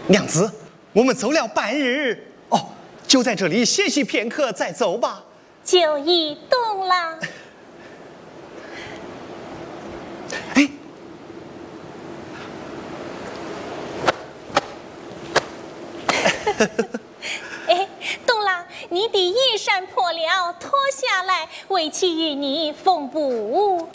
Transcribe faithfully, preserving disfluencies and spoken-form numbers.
娘子，我们走了半日，哦，就在这里歇息片刻再走吧。 就已动了。 哎， 哎，东郎，你的衣衫破了，脱下来，为妻与你缝补。